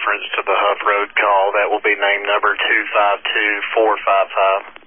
reference to the Huff Road call. That will be name number 252455.